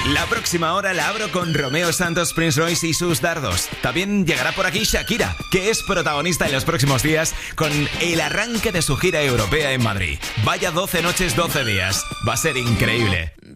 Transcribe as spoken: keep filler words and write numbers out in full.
La próxima hora la abro con Romeo Santos, Prince Royce y sus dardos. También llegará por aquí Shakira, que es protagonista en los próximos días con el arranque de su gira europea en Madrid. Vaya doce noches, doce días. Va a ser increíble.